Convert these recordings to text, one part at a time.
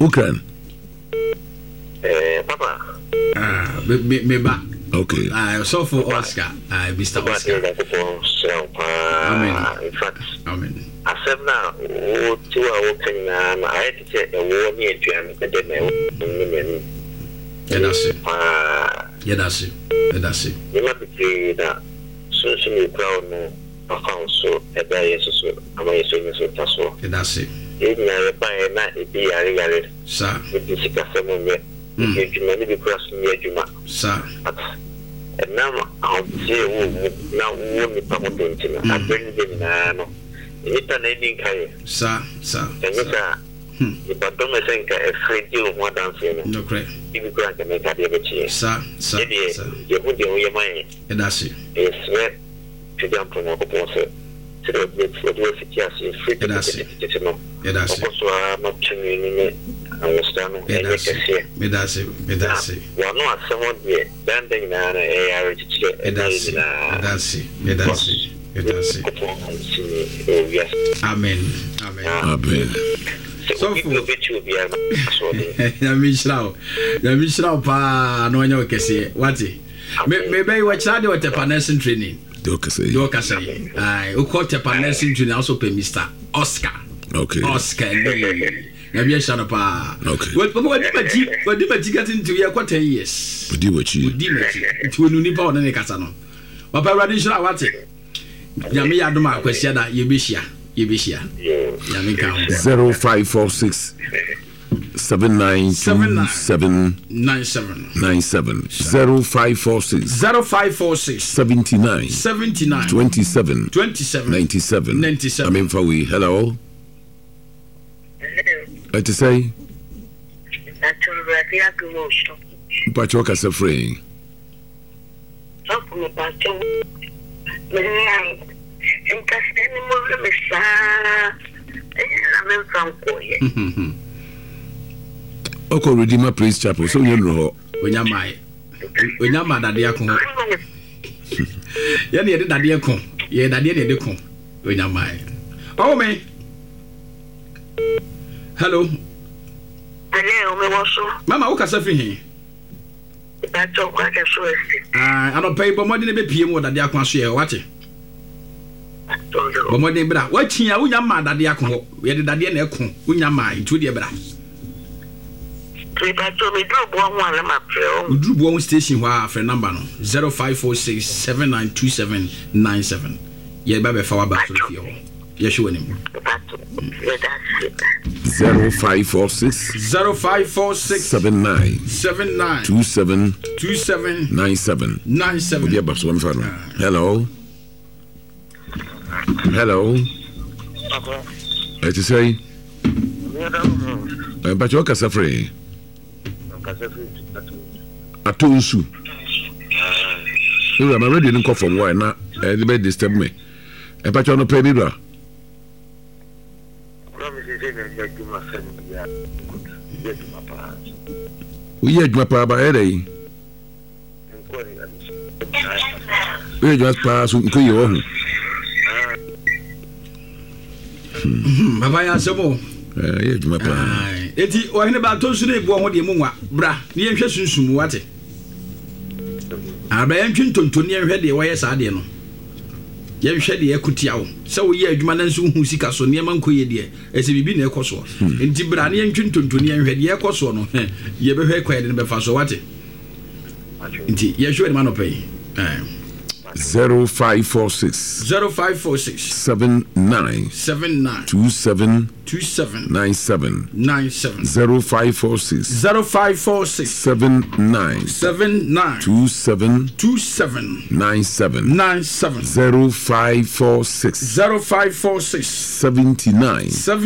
Ukraine. Papa. Me ba. Okay. So for Oscar, Mr. Oscar. Amen. In fact, Amen. I said now, 2 hours I had to say a war near to him, and then That's it. That's it. You might be that soon you crown a council, a bias, a way so. That's it. Even I buy a night, it be a real, Sir. with the sick assembly. You may be crossing near Juma. Sir. And now I'll say, now won't be promoting to me. I bring them now. It's an ending carrier. Sir. And you say, if I don't think a free deal more dancing, No credit. if you grant a make a debate. Sir. You put your mind. That's it. It's where to jump from a proposal. So that what was it just free to That's it. Also, I'm not changing. Understand? That's it. Well, no, someone here, banding now, yes. Amen. So, if you bet you be a Michelle pa no anya okese wati me be we chade o tepa nursing training do kase ai o ko tepa nursing training also pe Mr. Oscar. Okay. Oscar na be shano pa. Okay. What di maji get into here for 10 years. Odi wachi nti wonu nipa on ne kasa no papa radi shira wati ya me yadoma akwasi da ye behia ya me ka 0546 792797 0546 79 27 97. I mean for we. Hello. What to say? But you can free. Oko Redeemer Praise Chapel, so you know. When you my daddy akon. Ya ne daddy akon. Ye daddy ne de kon. When you my. Oh me. Hello. Hello, me waso. Mama, wo kasa fi hin. That's all I can show you. I don't pay but more than be PM what daddy akon so ye wate. But more than bra. What chia wo nyama daddy akon. Ye de daddy na ekon. Wo nyama itu de bra. We Drew Bowen Station where for number no 0546 792797. Yeah, baby for back to you. Yes, you him. 0546 79 27 97. Yeah, but one for hello. What you say? But you can free. Atonsu. I'm already in for why not? The bed disturb me. And but you no pay me, bro. We had my papa, eh? We just pass with you. Baba ya sebo. Yeah, my papa. Eti o hene ba tonsu na ebu ohode mu nwa bra ne yenhwe sunsum wate aba yentwe ntontoni yenhwe de wo yesa de no yenhwe de yakutia wo se wo ye adwuma na nso hu sika so ne man koye de ese bibi na ekoso enti bra ne yentwe ntontoni yenhwe de ekoso no ye behwe koye de be fa so wate enti yehwe de manopay 0546 79 27 97 0546 79 27 97 0546 79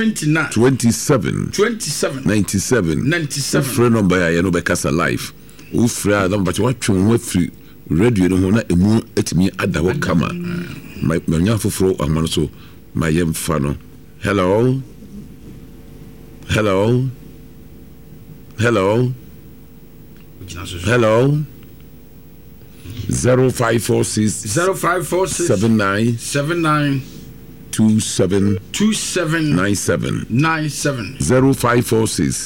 27 97 friend number ya no be kasa life wo fra da but what twen free radio no na emu etimi adawo kama my nyafoforo amano so my yemfa no hello 0546 79 27 97 0546